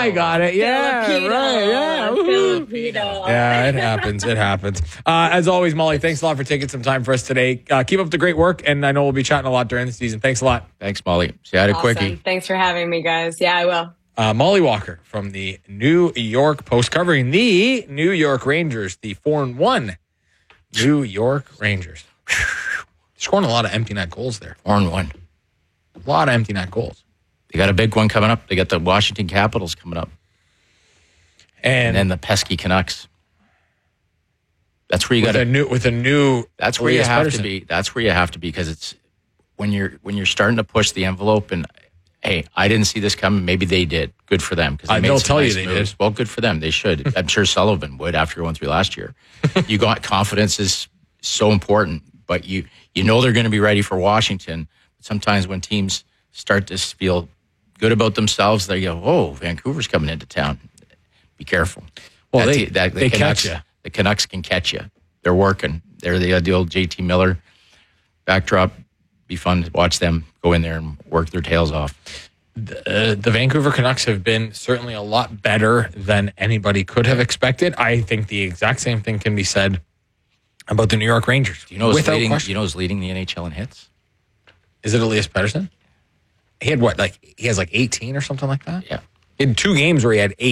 I got it. Yeah, Filipino. right. Yeah, woohoo. Filipino. Yeah, it happens. It happens. As always, Molly, thanks a lot for taking some time for us today. Keep up the great work, and I know we'll be chatting a lot during the season. Thanks a lot. Thanks, Molly. See you at a quickie. Thanks for having me, guys. Yeah, I will. Molly Walker from the New York Post, covering the New York Rangers, the 4-1 New York Rangers. Scoring a lot of empty net goals there. 4-1. A lot of empty net goals. They got a big one coming up. They got the Washington Capitals coming up. And then the pesky Canucks. That's where you got with a new. That's where you have to be. That's where you have to be, because it's when you're starting to push the envelope. And hey, I didn't see this coming. Maybe they did. Good for them, because they'll tell you they did. Well, good for them. They should. I'm sure Sullivan would after going through last year. You got confidence is so important, but you know they're going to be ready for Washington. Sometimes when teams start to feel good about themselves, they go, "Oh, Vancouver's coming into town. Be careful." Well, they catch you. The Canucks can catch you. They're working. They're the old JT Miller backdrop. Be fun to watch them go in there and work their tails off. The Vancouver Canucks have been certainly a lot better than anybody could have expected. I think the exact same thing can be said about the New York Rangers. Do you know who's leading the NHL in hits? Is it Elias Pettersson? He had he has 18 or something like that? Yeah. He had 2 games where he had 8.